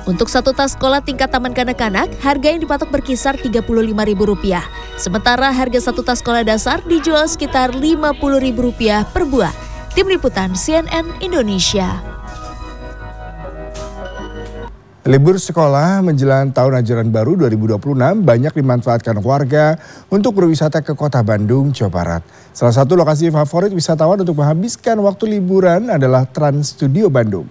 Untuk satu tas sekolah tingkat taman kanak-kanak, harga yang dipatok berkisar Rp35.000. Sementara harga satu tas sekolah dasar dijual sekitar Rp50.000 per buah. Tim Liputan CNN Indonesia. Libur sekolah menjelang tahun ajaran baru 2026 banyak dimanfaatkan warga untuk berwisata ke kota Bandung, Jawa Barat. Salah satu lokasi favorit wisatawan untuk menghabiskan waktu liburan adalah Trans Studio Bandung.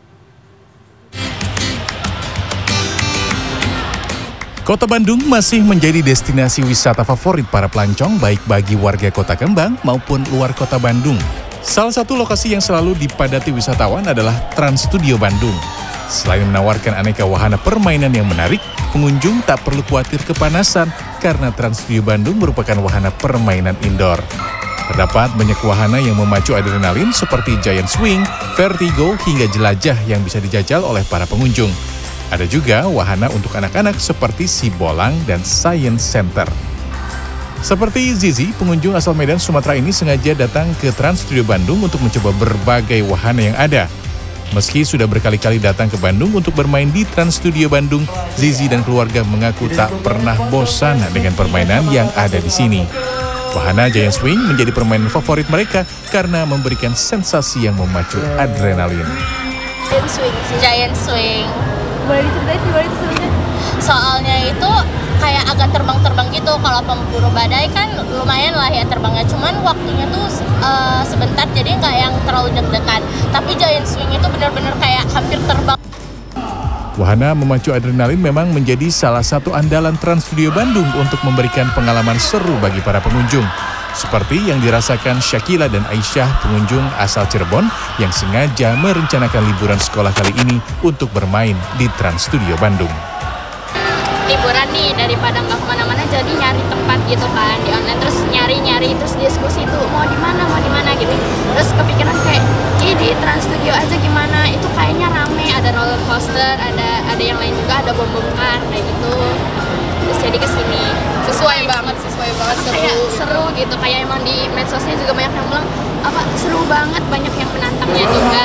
Kota Bandung masih menjadi destinasi wisata favorit para pelancong baik bagi warga Kota Kembang maupun luar Kota Bandung. Salah satu lokasi yang selalu dipadati wisatawan adalah Trans Studio Bandung. Selain menawarkan aneka wahana permainan yang menarik, pengunjung tak perlu khawatir kepanasan karena Trans Studio Bandung merupakan wahana permainan indoor. Terdapat banyak wahana yang memacu adrenalin seperti giant swing, vertigo, hingga jelajah yang bisa dijajal oleh para pengunjung. Ada juga wahana untuk anak-anak seperti si bolang dan science center. Seperti Zizi, pengunjung asal Medan, Sumatera ini sengaja datang ke Trans Studio Bandung untuk mencoba berbagai wahana yang ada. Meski sudah berkali-kali datang ke Bandung untuk bermain di Trans Studio Bandung, Zizi dan keluarga mengaku tak pernah bosan dengan permainan yang ada di sini. Wahana Giant Swing menjadi permainan favorit mereka karena memberikan sensasi yang memacu adrenalin. Giant Swing. Boleh diceritain gimana itu sebenarnya? Soalnya itu kayak agak terbang-terbang gitu. Kalau pemburu badai kan lumayan lah ya terbangnya. Cuman waktunya tuh sebentar, jadi nggak yang terlalu deg-degan. Tapi Giant Swing itu benar-benar kayak hampir terbang. Wahana memacu adrenalin memang menjadi salah satu andalan Trans Studio Bandung untuk memberikan pengalaman seru bagi para pengunjung. Seperti yang dirasakan Syakila dan Aisyah, pengunjung asal Cirebon yang sengaja merencanakan liburan sekolah kali ini untuk bermain di Trans Studio Bandung. Liburan nih, daripada nggak kemana-mana jadi nyari tempat gitu kan di online, terus nyari terus diskusi tuh mau di mana gitu. Terus kepikiran kayak di Trans Studio aja gimana, itu kayaknya rame, ada roller coaster, ada yang lain juga, ada bom-boman kayak gitu. Terus jadi kesini Sesuai banget seru gitu, kayak emang di medsosnya juga banyak yang bilang apa seru banget, banyak yang penantangnya juga.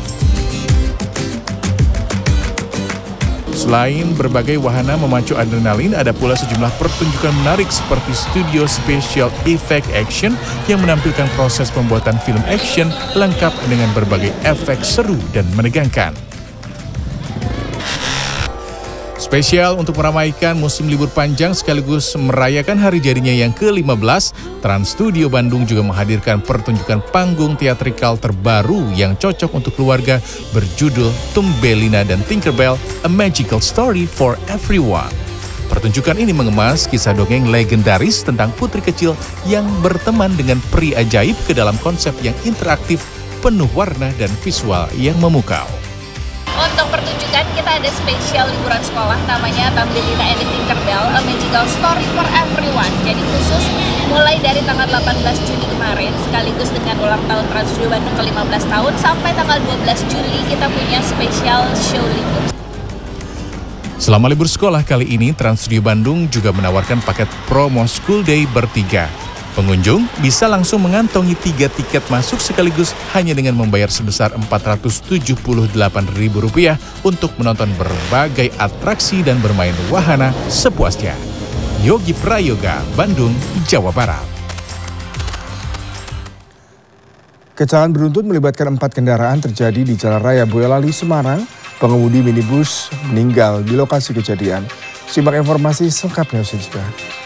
Selain berbagai wahana memacu adrenalin, ada pula sejumlah pertunjukan menarik seperti Studio Special Effect Action yang menampilkan proses pembuatan film action lengkap dengan berbagai efek seru dan menegangkan. Spesial untuk meramaikan musim libur panjang sekaligus merayakan hari jadinya yang ke-15, Trans Studio Bandung juga menghadirkan pertunjukan panggung teatrikal terbaru yang cocok untuk keluarga berjudul Thumbelina dan Tinkerbell, A Magical Story for Everyone. Pertunjukan ini mengemas kisah dongeng legendaris tentang putri kecil yang berteman dengan peri ajaib ke dalam konsep yang interaktif, penuh warna dan visual yang memukau. Untuk pertunjukan kita ada spesial liburan sekolah namanya Thumbelina and Tinkerbell, A Magical Story for Everyone. Jadi khusus mulai dari tanggal 18 Juni kemarin sekaligus dengan ulang tahun Trans Studio Bandung ke-15 tahun sampai tanggal 12 Juli kita punya spesial show libur. Selama libur sekolah kali ini, Trans Studio Bandung juga menawarkan paket promo School Day bertiga. Pengunjung bisa langsung mengantongi 3 tiket masuk sekaligus hanya dengan membayar sebesar Rp478.000 untuk menonton berbagai atraksi dan bermain wahana sepuasnya. Yogi Prayoga, Bandung, Jawa Barat. Kecelakaan beruntun melibatkan 4 kendaraan terjadi di Jalan Raya Boyolali, Semarang. Pengemudi minibus meninggal di lokasi kejadian. Simak informasi selengkapnya, saudara.